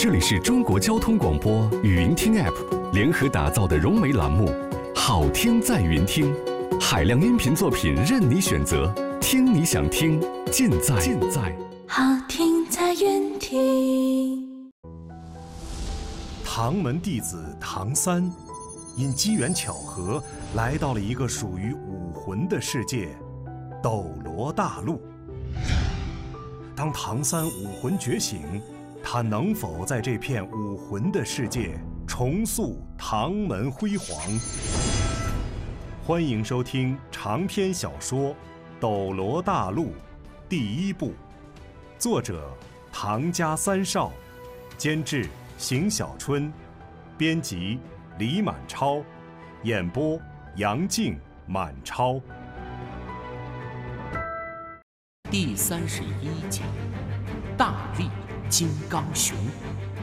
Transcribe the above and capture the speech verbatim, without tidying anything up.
这里是中国交通广播语音听 App 联合打造的融媒栏目，好听在云听，海量音频作品任你选择，听你想听，尽在尽在好听在云听。 唐门弟子唐三，因机缘巧合来到了一个属于武魂的世界——斗罗大陆。当唐三武魂觉醒，他能否在这片武魂的世界重塑唐门辉煌？欢迎收听长篇小说《斗罗大陆》第一部，作者唐家三少，监制邢小春，编辑李满超，演播杨静、满超。 第三十一集，大力金刚熊。